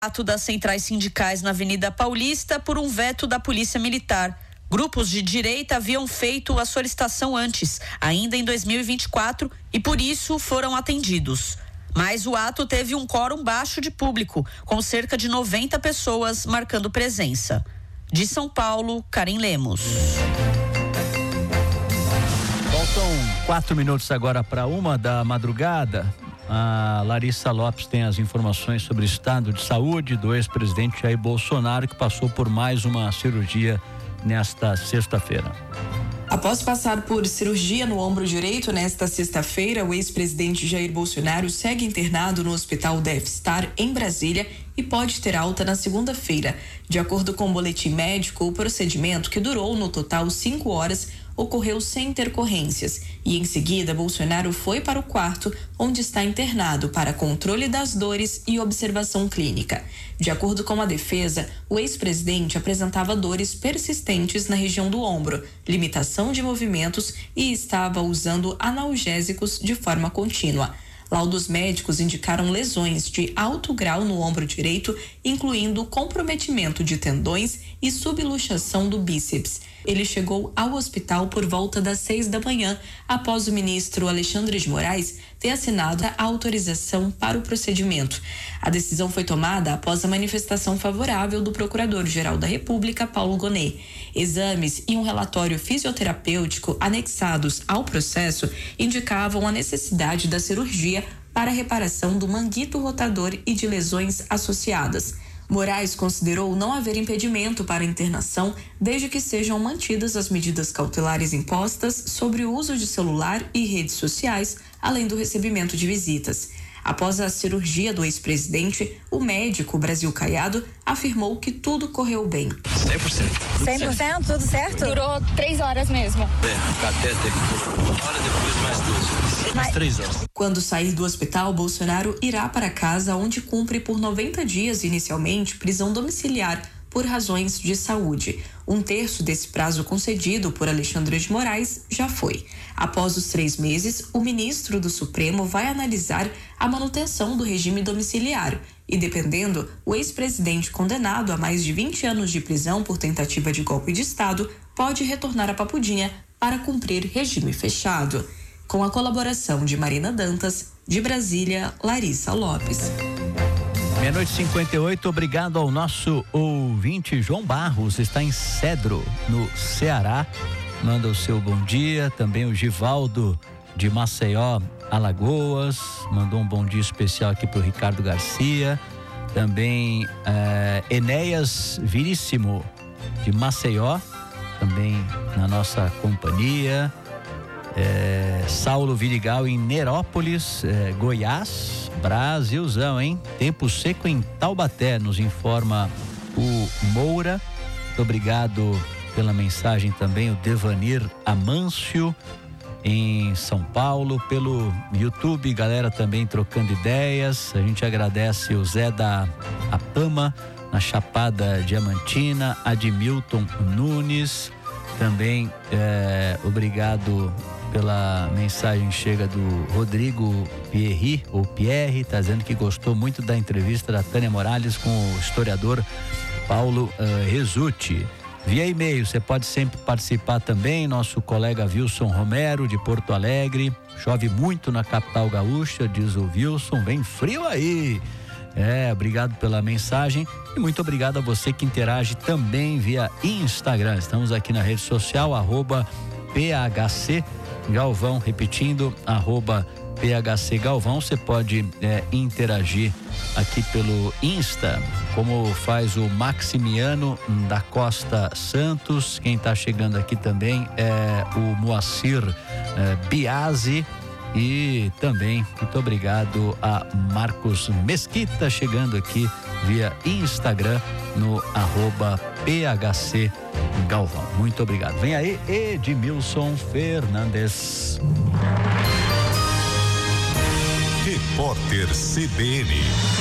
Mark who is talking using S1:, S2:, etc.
S1: Ato das centrais sindicais na Avenida Paulista por um veto da Polícia Militar. Grupos de direita haviam feito a solicitação antes, ainda em 2024, e por isso foram atendidos. Mas o ato teve um quórum baixo de público, com cerca de 90 pessoas marcando presença. De São Paulo, Karen Lemos.
S2: Faltam 4 minutos agora para 1h da madrugada. A Larissa Lopes tem as informações sobre o estado de saúde do ex-presidente Jair Bolsonaro, que passou por mais uma cirurgia nesta sexta-feira.
S3: Após passar por cirurgia no ombro direito nesta sexta-feira, o ex-presidente Jair Bolsonaro segue internado no Hospital Death Star, em Brasília, e pode ter alta na segunda-feira. De acordo com o boletim médico, o procedimento, que durou no total 5 horas, ocorreu sem intercorrências e, em seguida, Bolsonaro foi para o quarto onde está internado para controle das dores e observação clínica. De acordo com a defesa, o ex-presidente apresentava dores persistentes na região do ombro, limitação de movimentos e estava usando analgésicos de forma contínua. Laudos médicos indicaram lesões de alto grau no ombro direito, incluindo comprometimento de tendões e subluxação do bíceps. Ele chegou ao hospital por volta das 6 da manhã, após o ministro Alexandre de Moraes ter assinado a autorização para o procedimento. A decisão foi tomada após a manifestação favorável do Procurador-Geral da República, Paulo Gonet. Exames e um relatório fisioterapêutico anexados ao processo indicavam a necessidade da cirurgia para a reparação do manguito rotador e de lesões associadas. Moraes considerou não haver impedimento para a internação, desde que sejam mantidas as medidas cautelares impostas sobre o uso de celular e redes sociais, além do recebimento de visitas. Após a cirurgia do ex-presidente, o médico Brasil Caiado afirmou que tudo correu bem.
S4: 100%? Tudo certo?
S5: Durou 3 horas mesmo.
S6: Catéter, uma hora depois mais 2. Mais 3 horas.
S3: Quando sair do hospital, Bolsonaro irá para casa, onde cumpre por 90 dias inicialmente prisão domiciliar por razões de saúde. 1/3 desse prazo concedido por Alexandre de Moraes já foi. Após os 3 meses, o ministro do Supremo vai analisar a manutenção do regime domiciliar e, dependendo, o ex-presidente condenado a mais de 20 anos de prisão por tentativa de golpe de Estado pode retornar a Papudinha para cumprir regime fechado. Com a colaboração de Marina Dantas, de Brasília, Larissa Lopes.
S2: 00:58, obrigado ao nosso ouvinte João Barros, está em Cedro, no Ceará, manda o seu bom dia. Também o Givaldo de Maceió, Alagoas, mandou um bom dia especial aqui para o Ricardo Garcia. Também Enéas Viríssimo de Maceió, também na nossa companhia. Saulo Vidigal em Nerópolis, Goiás, Brasilzão, hein? Tempo seco em Taubaté, nos informa o Moura. Muito obrigado pela mensagem também, o Devanir Amâncio em São Paulo, pelo YouTube, galera também trocando ideias. A gente agradece o Zé da Apama, na Chapada Diamantina, Admilton Nunes, também obrigado pela mensagem chega do Rodrigo Pierre, tá dizendo que gostou muito da entrevista da Tânia Morales com o historiador Paulo Resutti. Via e-mail, você pode sempre participar também, nosso colega Wilson Romero de Porto Alegre. Chove muito na capital gaúcha, diz o Wilson, bem frio aí. Obrigado pela mensagem e muito obrigado a você que interage também via Instagram. Estamos aqui na rede social, @PHC Galvão, repetindo, @PHC Galvão. Você pode interagir aqui pelo Insta, como faz o Maximiano da Costa Santos. Quem está chegando aqui também é o Moacir Biasi. E também muito obrigado a Marcos Mesquita chegando aqui via Instagram no @PHC Galvão. Muito obrigado. Vem aí Edmilson Fernandes.
S7: Repórter CBN.